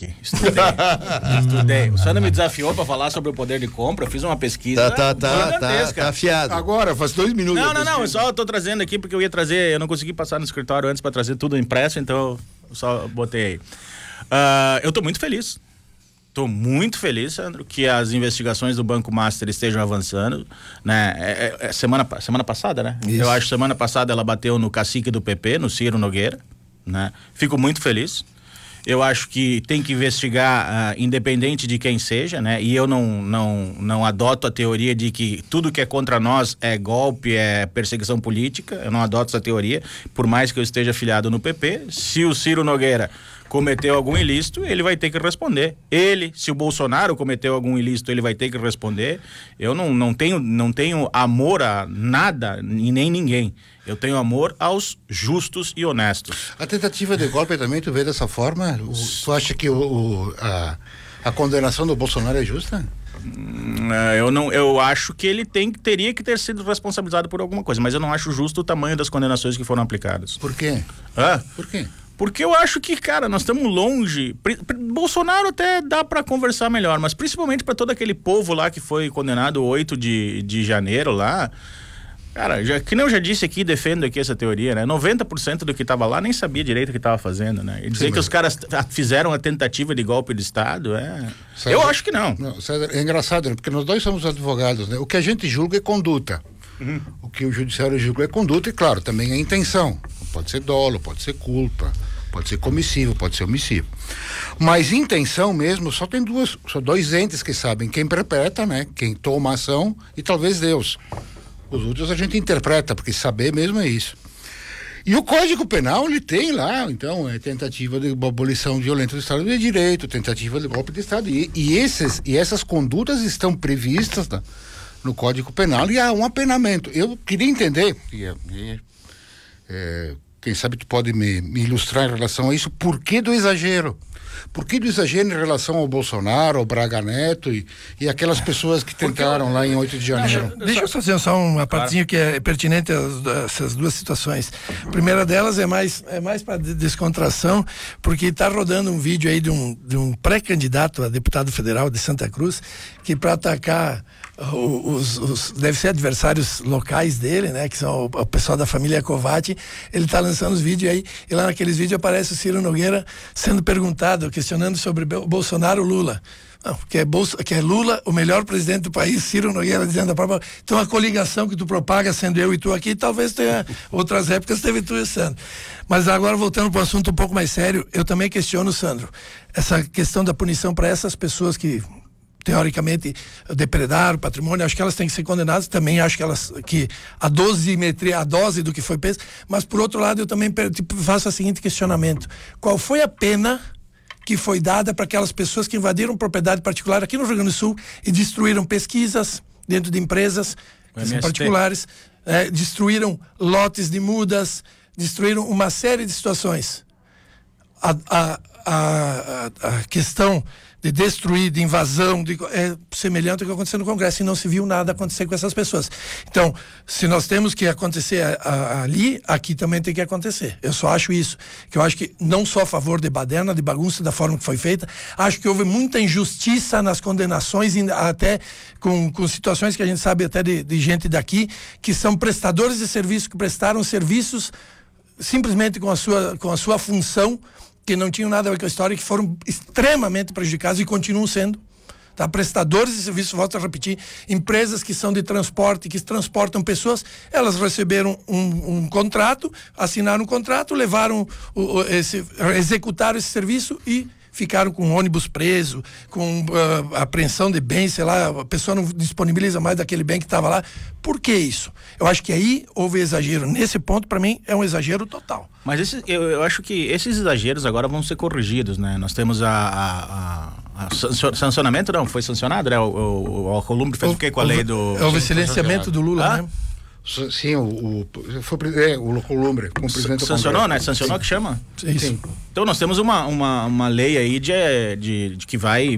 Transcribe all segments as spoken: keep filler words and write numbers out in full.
aqui. Estudei. Estudei. O Sandro me desafiou para falar sobre o poder de compra. Eu fiz uma pesquisa. Tá, tá, tá, tá, tá afiado. Agora, faz dois minutos. Não, não, não. Eu só tô trazendo aqui porque eu ia trazer. Eu não consegui passar no escritório antes para trazer tudo impresso, então eu só botei aí. Uh, eu tô muito feliz. Tô muito feliz, Sandro, que as investigações do Banco Master estejam avançando, né? É, é, é semana, semana passada, né? Isso. Eu acho que semana passada ela bateu no cacique do P P, no Ciro Nogueira, né? Fico muito feliz. Eu acho que tem que investigar, uh, independente de quem seja, né? E eu não, não, não adoto a teoria de que tudo que é contra nós é golpe, é perseguição política. Eu não adoto essa teoria, por mais que eu esteja afiliado no P P. Se o Ciro Nogueira cometeu algum ilícito, ele vai ter que responder. Ele, se o Bolsonaro cometeu algum ilícito, ele vai ter que responder. Eu não, não, tenho, não tenho amor a nada e nem ninguém. Eu tenho amor aos justos e honestos. A tentativa de golpe também, tu vê dessa forma? O, tu acha que o, o, a, a condenação do Bolsonaro é justa? Eu, não, eu acho que ele tem, teria que ter sido responsabilizado por alguma coisa, mas eu não acho justo o tamanho das condenações que foram aplicadas. Por quê? Ah? Por quê? Porque eu acho que, cara, nós estamos longe. Bolsonaro até dá para conversar melhor, mas principalmente para todo aquele povo lá que foi condenado oito de janeiro lá. Cara, já, que nem eu já disse aqui, defendo aqui essa teoria, né? noventa por cento do que tava lá nem sabia direito o que tava fazendo, né? E dizer Sim, que mas... os caras fizeram a tentativa de golpe de Estado, é... César, eu acho que não. não César, é engraçado, né? Porque nós dois somos advogados, né? O que a gente julga é conduta. Uhum. O que o judiciário julga é conduta e, claro, também é intenção. Pode ser dolo, pode ser culpa, pode ser comissivo, pode ser omissivo. Mas intenção mesmo, só tem duas, só dois entes que sabem. Quem interpreta, né? Quem toma a ação e talvez Deus. Os outros a gente interpreta, porque saber mesmo é isso. E o Código Penal, ele tem lá, então, é tentativa de abolição violenta do Estado de Direito, tentativa de golpe de Estado. E, e, esses, e essas condutas estão previstas na, no Código Penal e há um apenamento. Eu queria entender, e, e, é, quem sabe tu pode me, me ilustrar em relação a isso, por que do exagero? Por que do exagero em relação ao Bolsonaro, ao Braga Neto e, e aquelas pessoas que tentaram eu, lá em oito de janeiro? Deixa eu fazer só uma partezinha que é pertinente a essas duas situações. A primeira delas é mais, é mais para descontração, porque está rodando um vídeo aí de um, de um pré-candidato a deputado federal de Santa Cruz, que para atacar os, os, deve ser adversários locais dele, né, que são o, o pessoal da família Covatti, ele está lançando os vídeos aí, e lá naqueles vídeos aparece o Ciro Nogueira sendo perguntado, questionando sobre Bolsonaro ou Lula. Não, que é, Bolso, que é Lula o melhor presidente do país, Ciro Nogueira dizendo a própria... Então a coligação que tu propaga, sendo eu e tu aqui, talvez tenha outras épocas, teve tu e Sandro. Mas agora, voltando para um assunto um pouco mais sério, eu também questiono, Sandro, essa questão da punição para essas pessoas que teoricamente depredaram o patrimônio, acho que elas têm que ser condenadas, também acho que elas, que a dosimetria, a dose do que foi preso, mas por outro lado eu também tipo, faço o seguinte questionamento: qual foi a pena que foi dada para aquelas pessoas que invadiram propriedade particular aqui no Rio Grande do Sul e destruíram pesquisas dentro de empresas que são particulares, é, destruíram lotes de mudas, destruíram uma série de situações. A, a, a, a questão de destruir, de invasão, de, é semelhante ao que aconteceu no Congresso e não se viu nada acontecer com essas pessoas. Então, se nós temos que acontecer a, a, ali, aqui também tem que acontecer. Eu só acho isso, que eu acho que não só a favor de baderna, de bagunça, da forma que foi feita, acho que houve muita injustiça nas condenações, até com, com situações que a gente sabe até de, de gente daqui, que são prestadores de serviço, que prestaram serviços simplesmente com a sua, com a sua função, que não tinham nada a ver com a história, que foram extremamente prejudicados e continuam sendo. Tá? Prestadores de serviços, volto a repetir, empresas que são de transporte, que transportam pessoas, elas receberam um, um contrato, assinaram um contrato, levaram, o, esse, executaram esse serviço e ficaram com o ônibus preso, com uh, apreensão de bens, sei lá, a pessoa não disponibiliza mais daquele bem que estava lá. Por que isso? Eu acho que aí houve exagero. Nesse ponto, para mim, é um exagero total. Mas esse, eu, eu acho que esses exageros agora vão ser corrigidos, né? Nós temos a, a, a, a sancionamento, não, foi sancionado, né? O, o, o Alcolumbre fez o, o que com a lei do... Houve silenciamento do Lula, ah? né? Sim, o, o, foi, é, o Alcolumbre, como presidente sancionou, né? Sancionou que chama? Isso. Sim. Então nós temos uma, uma, uma lei aí de, de, de que vai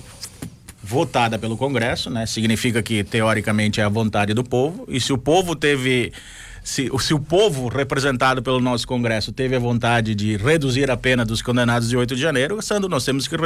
votada pelo Congresso, né? Significa que teoricamente é a vontade do povo, e se o povo teve... Se, se o povo representado pelo nosso Congresso teve a vontade de reduzir a pena dos condenados de oito de janeiro, Sandro, nós temos que